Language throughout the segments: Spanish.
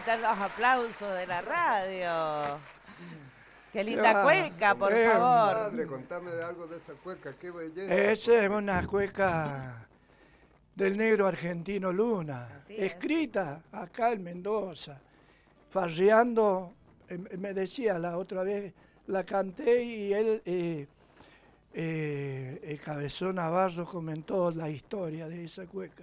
necesitan los aplausos de la radio. Qué linda cueca, por favor. Padre, contame de algo de esa cueca, qué belleza. Esa es una cueca del negro argentino Luna, escrita acá en Mendoza, farreando, me decía la otra vez, la canté y él, el Cabezón Navarro comentó la historia de esa cueca.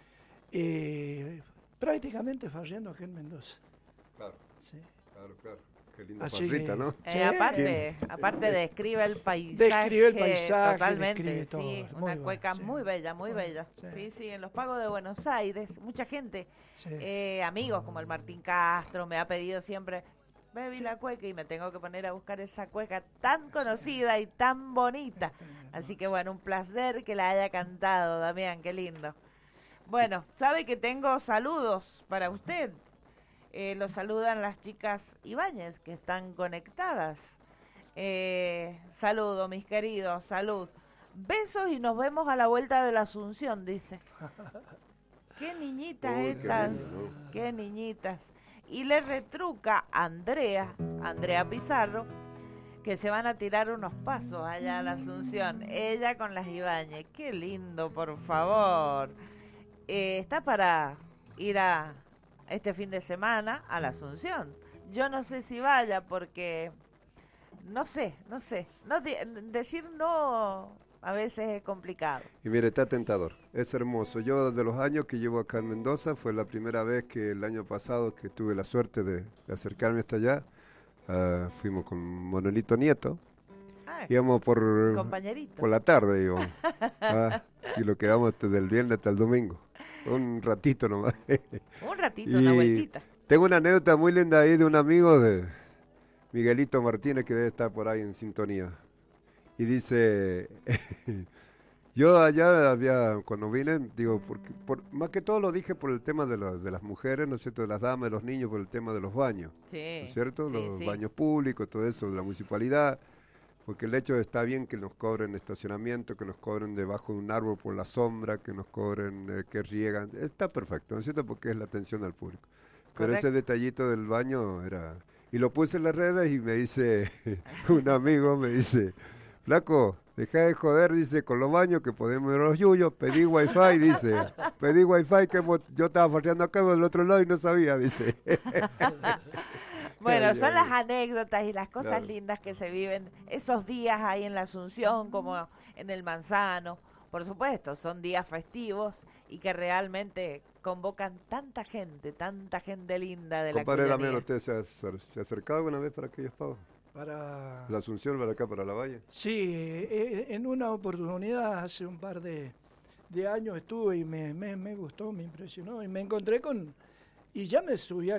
Prácticamente farreando aquí en Mendoza. Claro, sí. Claro. Qué linda Así farrita, que, ¿no? sí. Aparte describe el paisaje. Describe el paisaje, totalmente, describe todo. sí, Muy una cueca sí. muy bella, muy bella. Sí, en los pagos de Buenos Aires, mucha gente, amigos como el Martín Castro, me ha pedido siempre, bebí la cueca y me tengo que poner a buscar esa cueca tan conocida y tan bonita. Así que bueno, un placer que la haya cantado, Damián, qué lindo. Bueno, sabe que tengo saludos para usted. Los saludan las chicas Ibáñez que están conectadas. Saludo, mis queridos, salud. Besos y nos vemos a la vuelta de la Asunción, dice. Qué niñitas estas, qué niñitas. Y le retruca a Andrea Pizarro, que se van a tirar unos pasos allá a la Asunción. Ella con las Ibáñez. Qué lindo, por favor. Está para ir a este fin de semana a la Asunción. Yo no sé si vaya porque no sé. Decir no a veces es complicado. Y mire, está tentador, es hermoso. Yo de los años que llevo acá en Mendoza, fue la primera vez que el año pasado que tuve la suerte de acercarme hasta allá. Fuimos con Manuelito Nieto. Íbamos por la tarde, íbamos. Y lo quedamos desde el viernes hasta el domingo. Un ratito nomás. Un ratito, una vueltita. Tengo una anécdota muy linda ahí de un amigo de Miguelito Martínez que debe estar por ahí en sintonía. Y dice, yo allá había, cuando vine, digo, porque más que todo lo dije por el tema de las mujeres, ¿no es cierto?, de las damas, de los niños, por el tema de los baños, ¿no es cierto? Los baños públicos, todo eso, de la municipalidad. Porque el hecho de está bien que nos cobren estacionamiento, que nos cobren debajo de un árbol por la sombra, que nos cobren, que riegan, está perfecto, ¿no es cierto? Porque es la atención al público. Pero ese detallito del baño era... Y lo puse en las redes y me dice, un amigo me dice, flaco, deja de joder, dice, con los baños que podemos ir a los yuyos, pedí wifi, dice, pedí wifi que yo estaba farreando acá del otro lado y no sabía, dice. Bueno, son las anécdotas y las cosas lindas que se viven esos días ahí en la Asunción, como en el Manzano. Por supuesto, son días festivos y que realmente convocan tanta gente linda de la Compadre Damián, ¿usted se ha acercado alguna vez para aquellos pagos? Para la Asunción, para acá, para la Valle. Sí, en una oportunidad hace un par de años estuve y me gustó, me impresionó y me encontré con... Y ya me subí a